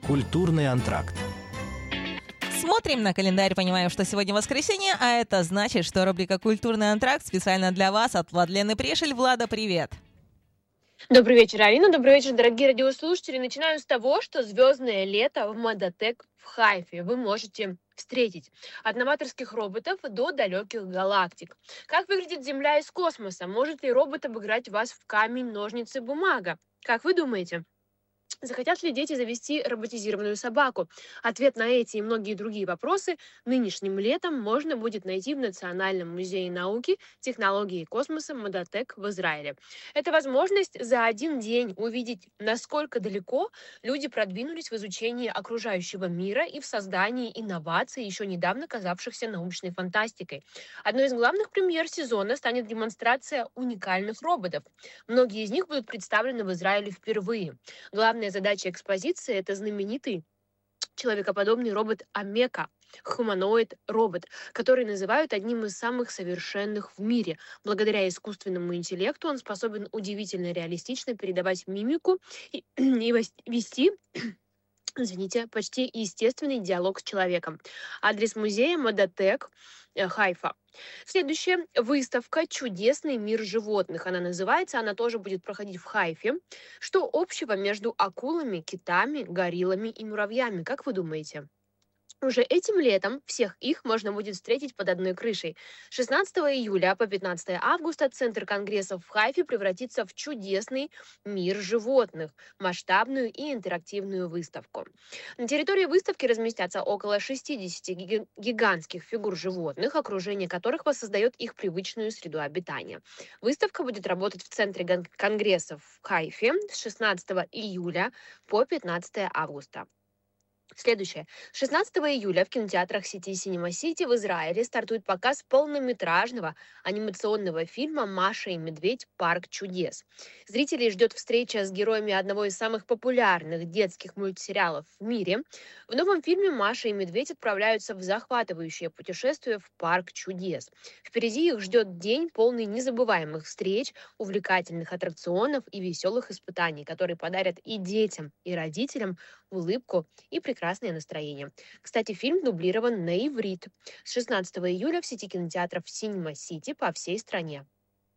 Культурный антракт. Смотрим на календарь, понимаем, что сегодня воскресенье, а это значит, что рубрика «Культурный антракт» специально для вас от Владлены Прешель. Влада, привет! Добрый вечер, Алина. Добрый вечер, дорогие радиослушатели. Начинаю с того, что звездное лето в Модатек в Хайфе вы можете встретить. От новаторских роботов до далеких галактик. Как выглядит Земля из космоса? Может ли робот обыграть вас в камень, ножницы, бумага? Как вы думаете? Захотят ли дети завести роботизированную собаку? Ответ на эти и многие другие вопросы нынешним летом можно будет найти в Национальном музее науки, технологии и космоса Модатек в Израиле. Это возможность за один день увидеть, насколько далеко люди продвинулись в изучении окружающего мира и в создании инноваций, еще недавно казавшихся научной фантастикой. Одной из главных премьер сезона станет демонстрация уникальных роботов. Многие из них будут представлены в Израиле впервые. Главная задача экспозиции – это знаменитый человекоподобный робот Амека, хуманоид-робот, который называют одним из самых совершенных в мире. Благодаря искусственному интеллекту он способен удивительно реалистично передавать мимику и вести почти естественный диалог с человеком. Адрес музея Модатек, Хайфа. Следующая выставка «Чудесный мир животных». Она называется, она тоже будет проходить в Хайфе. Что общего между акулами, китами, гориллами и муравьями, как вы думаете? Уже этим летом всех их можно будет встретить под одной крышей. С 16 июля по 15 августа Центр конгрессов в Хайфе превратится в чудесный мир животных, масштабную и интерактивную выставку. На территории выставки разместятся около 60 гигантских фигур животных, окружение которых воссоздает их привычную среду обитания. Выставка будет работать в Центре конгрессов в Хайфе с 16 июля по 15 августа. Следующее. 16 июля в кинотеатрах сети Cinema City в Израиле стартует показ полнометражного анимационного фильма «Маша и медведь. Парк чудес». Зрителей ждет встреча с героями одного из самых популярных детских мультсериалов в мире. В новом фильме Маша и медведь отправляются в захватывающее путешествие в Парк чудес. Впереди их ждет день, полный незабываемых встреч, увлекательных аттракционов и веселых испытаний, которые подарят и детям, и родителям улыбку и прекрасное настроение. Кстати, фильм дублирован на иврит. С 16 июля в сети кинотеатров Cinema City по всей стране.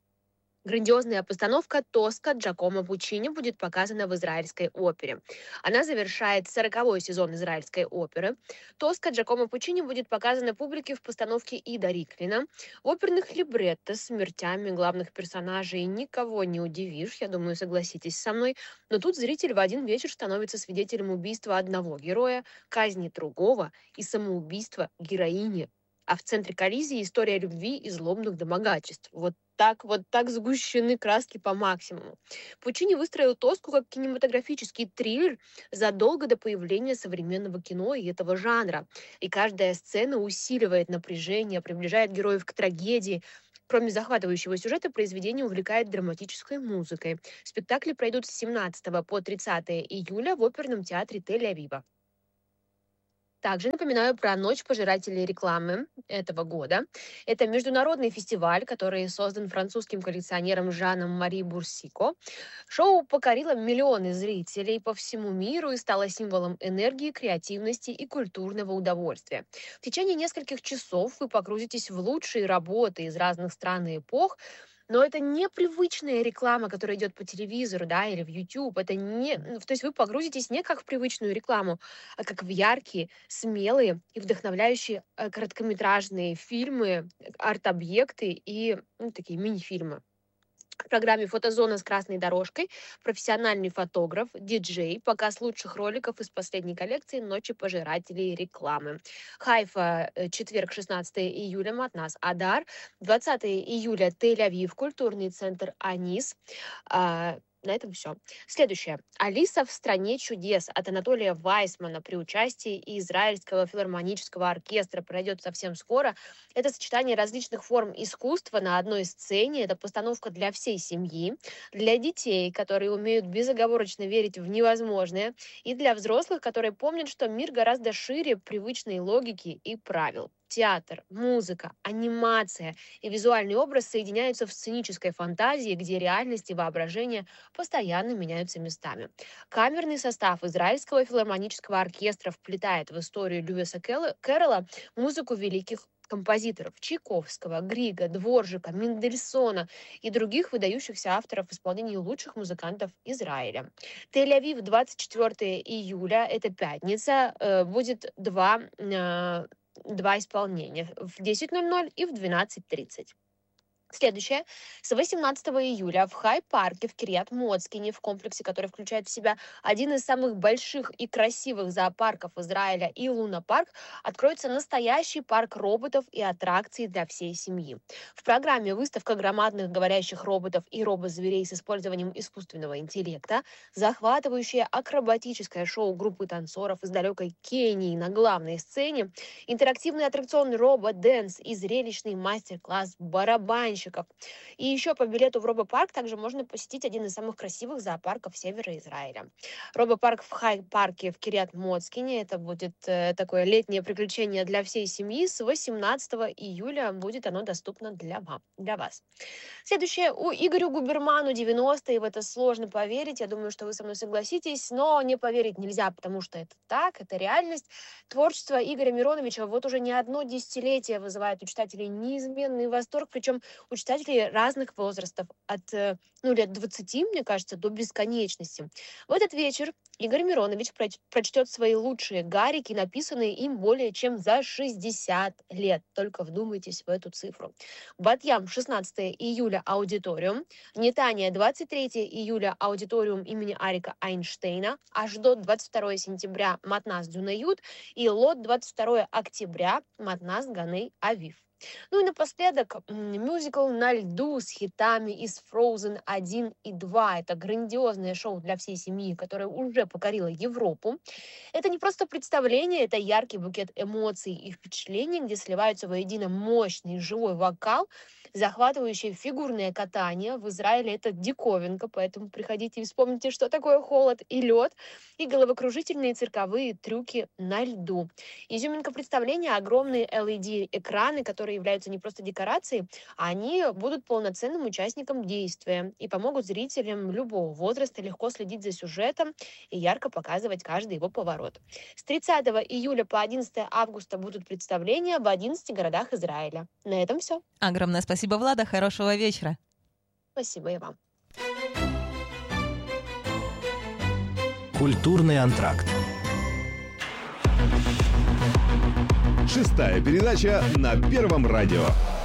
Грандиозная постановка «Тоска» Джакомо Пуччини будет показана в Израильской опере. Она завершает 40-й сезон Израильской оперы. «Тоска» Джакомо Пуччини будет показана публике в постановке Ида Риклина. В оперных либретто с смертями главных персонажей никого не удивишь, я думаю, согласитесь со мной. Но тут зритель в один вечер становится свидетелем убийства одного героя, казни другого и самоубийства героини. А в центре коллизии история любви и злобных домогательств. Вот так сгущены краски по максимуму. Пуччини выстроил «Тоску» как кинематографический триллер задолго до появления современного кино и этого жанра. И каждая сцена усиливает напряжение, приближает героев к трагедии. Кроме захватывающего сюжета, произведение увлекает драматической музыкой. Спектакли пройдут с 17 по 30 июля в оперном театре Тель-Авива. Также напоминаю про Ночь пожирателей рекламы этого года. Это международный фестиваль, который создан французским коллекционером Жаном Мари Бурсико. Шоу покорило миллионы зрителей по всему миру и стало символом энергии, креативности и культурного удовольствия. В течение нескольких часов вы погрузитесь в лучшие работы из разных стран и эпох. Но это не привычная реклама, которая идет по телевизору, да, или в YouTube. Это не, то есть вы погрузитесь не как в привычную рекламу, а как в яркие, смелые и вдохновляющие короткометражные фильмы, арт-объекты и такие мини-фильмы. В программе «Фотозона с красной дорожкой» профессиональный фотограф, диджей, показ лучших роликов из последней коллекции «Ночи пожирателей рекламы». Хайфа, четверг, 16 июля, Матнас Адар. 20 июля, Тель-Авив, культурный центр Анис. На этом все. Следующее. «Алиса в стране чудес» от Анатолия Вайсмана при участии Израильского филармонического оркестра пройдет совсем скоро. Это сочетание различных форм искусства на одной сцене. Это постановка для всей семьи, для детей, которые умеют безоговорочно верить в невозможное, и для взрослых, которые помнят, что мир гораздо шире привычной логики и правил. Театр, музыка, анимация и визуальный образ соединяются в сценической фантазии, где реальность и воображение постоянно меняются местами. Камерный состав Израильского филармонического оркестра вплетает в историю Льюиса Кэрролла музыку великих композиторов Чайковского, Грига, Дворжика, Мендельсона и других выдающихся авторов в исполнении лучших музыкантов Израиля. Тель-Авив, 24 июля, это пятница, будет два исполнения в 10:00 и в 12:30. Следующее. С 18 июля в Хай-парке в Кирьят-Моцкине, в комплексе, который включает в себя один из самых больших и красивых зоопарков Израиля и лунопарк, откроется настоящий парк роботов и аттракций для всей семьи. В программе выставка громадных говорящих роботов и робозверей с использованием искусственного интеллекта, захватывающее акробатическое шоу группы танцоров из далекой Кении на главной сцене, интерактивный аттракцион робот-дэнс и зрелищный мастер-класс барабанщиков. И еще по билету в робопарк также можно посетить один из самых красивых зоопарков севера Израиля. Робопарк в Хай-парке в Кирьят-Моцкине. Это будет такое летнее приключение для всей семьи. С 18 июля будет оно доступно для вас. Следующее. У Игорю Губерману 90-е. В это сложно поверить. Я думаю, что вы со мной согласитесь. Но не поверить нельзя, потому что это так, это реальность. Творчество Игоря Мироновича вот уже не одно десятилетие вызывает у читателей неизменный восторг. Причем у читателей разных возрастов, от лет 20, мне кажется, до бесконечности. В этот вечер Игорь Миронович прочтет свои лучшие гарики, написанные им более чем за 60 лет. Только вдумайтесь в эту цифру. Бат-Ям, 16 июля, аудиториум. Нетания, 23 июля, аудиториум имени Арика Айнштейна. Ашдод, 22 сентября, Матнас Дюнают. И Лот, 22 октября, Матнас Ганей Авив. Ну и напоследок мюзикл «На льду» с хитами из Frozen 1 и 2. Это грандиозное шоу для всей семьи, которое уже покорило Европу. Это не просто представление, это яркий букет эмоций и впечатлений, где сливаются воедино мощный живой вокал, захватывающее фигурное катание. В Израиле это диковинка, поэтому приходите и вспомните, что такое холод и лед, и головокружительные цирковые трюки на льду. Изюминка представления — огромные LED-экраны, которые являются не просто декорацией, а они будут полноценным участником действия и помогут зрителям любого возраста легко следить за сюжетом и ярко показывать каждый его поворот. С 30 июля по 11 августа будут представления в 11 городах Израиля. На этом все. Огромное спасибо, Влада. Хорошего вечера. Спасибо и вам. Культурный антракт. 6-я передача на Первом радио.